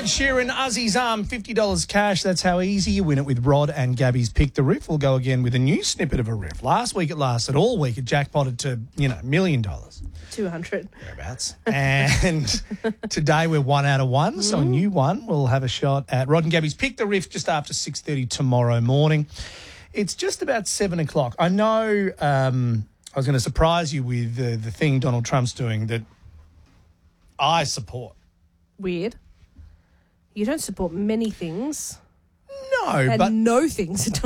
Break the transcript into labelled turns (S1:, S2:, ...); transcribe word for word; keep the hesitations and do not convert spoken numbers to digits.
S1: Ed Sheeran, Uzzie's Arm, fifty dollars cash. That's how easy you win it with Rod and Gabby's Pick the Riff. We'll go again with a new snippet of a riff. Last week it lasted all week. It jackpotted to, you know, a million dollars.
S2: two hundred.
S1: Thereabouts. And today we're one out of one, so a new one. We'll have a shot at Rod and Gabby's Pick the Riff just after six thirty tomorrow morning. It's just about seven o'clock. I know um, I was going to surprise you with uh, the thing Donald Trump's doing that I support.
S2: Weird. You don't support many things.
S1: No,
S2: And
S1: but
S2: no things.